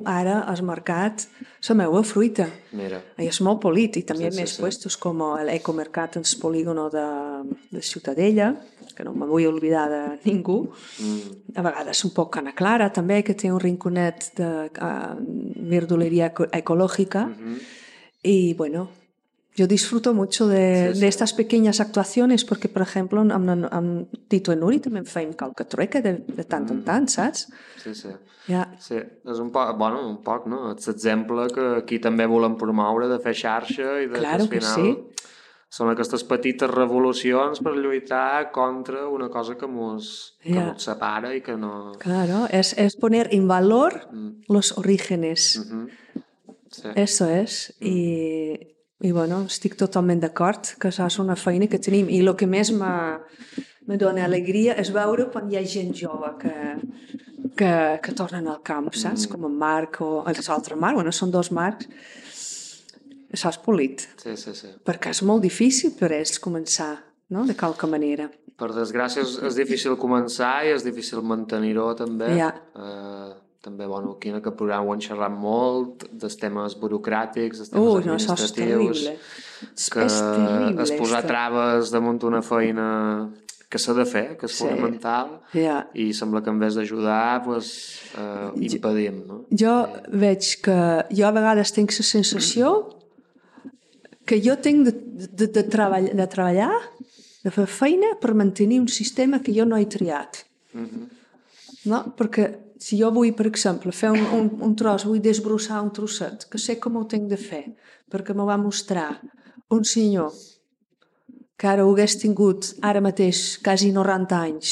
ara al mercat la meva fruita. Mira. I és molt polit, i també Sí, més sí. puestos com l'ecomercat en el polígono de Ciutadella, que no me vull oblidar de ningú. A vegades un poc Cana Clara també, que té un rinconet de verdulería ecológica. Y bueno, yo disfruto mucho de estas pequeñas actuaciones porque, por ejemplo, amb Tito i Nuri també en feim qualque trueca de tant en tant, saps? Sí. Ja. Sí, és un poc, no? És l'exemple que aquí també volem promoure, de fer xarxa i de Claro que que al final sí. són aquestes petites revolucions per lluitar contra una cosa que mos separa i que no... Claro, es poner en valor los orígenes. Sí. Eso es. I bueno, estic totalment d'acord que això és una feina que tenim. I el que més me dona alegria és veure quan hi ha gent jove que tornen al camp, saps? Com en Marc o l'altre Marc. Bueno, són dos Marcs. Això és polit. Sí. Perquè és molt difícil per ells començar, no? De qualque manera. Per desgràcia és difícil començar i és difícil mantenir-ho també. Ja. També, aquí en aquest programa ho hem xerrat molt dels temes burocràtics, dels temes administratius. És terrible. És posar traves damunt una feina que s'ha de fer, que és fonamental, i sembla que en vez d'ajudar impedim, no? Jo veig que jo a vegades tinc la sensació que jo tinc de treballar, de fer feina per mantenir un sistema que jo no he triat. No? Perquè si jo vull, per exemple, fer un tros, vull desbrossar un trosset, que sé com ho tinc de fer, perquè m'ho va mostrar un senyor que ara ho hagués tingut ara mateix quasi 90 anys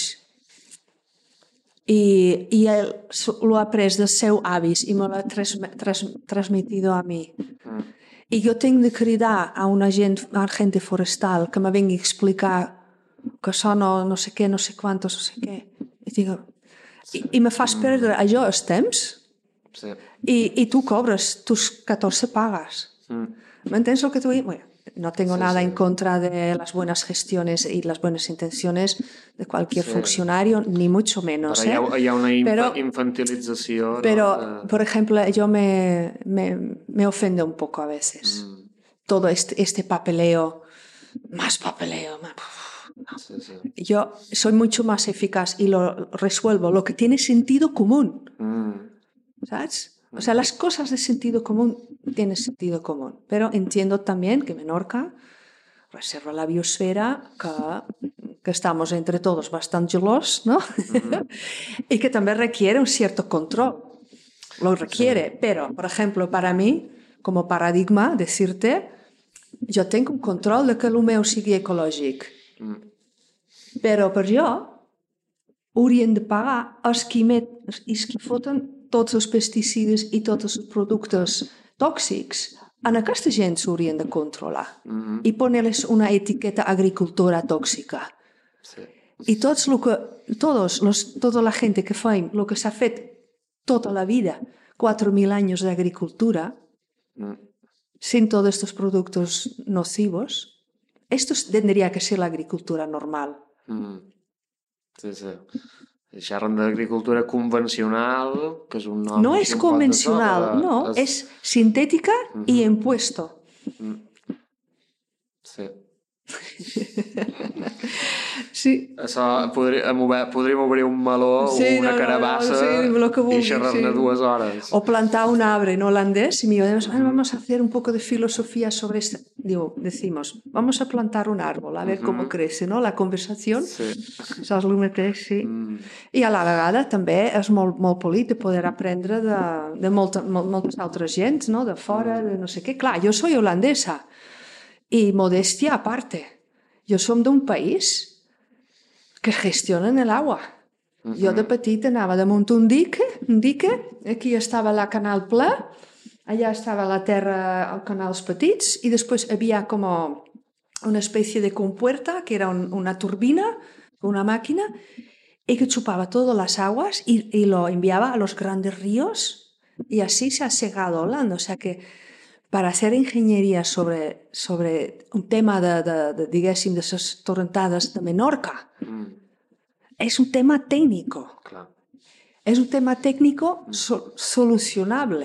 i ell l'ho ha après dels seus avis i me l'ha transmitido a mi. I jo tinc de cridar a una agente forestal que me vingui a explicar que això no sé què, no sé quantos, no sé què. I dic, i me fas perdre allò els temps i tu cobres tus 14 pagas. ¿M'entens el que t'ho dic? Bueno, no tengo nada en contra de las buenas gestiones y las buenas intenciones de cualquier funcionario, ni mucho menos. Però hi ha una infantilització. Pero, por ejemplo, yo me ofende un poco a veces todo este papeleo, más papeleo, más... Yo soy mucho más eficaz y lo resuelvo lo que tiene sentido común. ¿Sabes? O sea, las cosas de sentido común tienen sentido común. Pero entiendo también que Menorca reserva la biosfera, que estamos entre todos bastante gelosos, ¿no? Y que también requiere un cierto control. Lo requiere. Pero, por ejemplo, para mí, como paradigma, decirte, yo tengo un control de que el meu sigui ecològic. Però per jo haurien de pagar els que foten tots els pesticides i tots els productes tòxics. En aquesta gent s'haurien de controlar i poner-les una etiqueta agricultura tòxica. I tota la gent que feim el que s'ha fet tota la vida, 4.000 anys d'agricultura, sin todos estos productos nocivos, esto tendría que ser la agricultura normal. Sí. Xerren d'agricultura convencional, que és un nom... No és convencional, no, és sintètica i en puesto. Sí. Sí. Això podríem obrir un meló o una carabassa i xerrar-ne 2 hores. O plantar un arbre en holandés y vamos a hacer un poco de filosofía sobre esto. Decimos, vamos a plantar un árbol, a ver cómo crece, ¿no? La conversación. Sí. Saps el mateix, sí. I a la vegada també és molt polit de poder aprendre de moltes altres gents, no? De fora, de no sé què. Clar, jo soy holandesa y modestia aparte. Jo som d'un país que gestionen el agua. Jo de petit anava damunt un dique, aquí estava la Canal Ple, allà estava la terra, els canals petits, i després havia com una especie de compuerta, que era una turbina, una máquina, y que chupaba todas las aguas y lo enviaba a los grandes ríos, y así se ha segado Holanda. O sea que para hacer ingeniería sobre un tema diguéssim, de les torrentades de Menorca, és un tema tècnic. És un tema tècnic solucionable.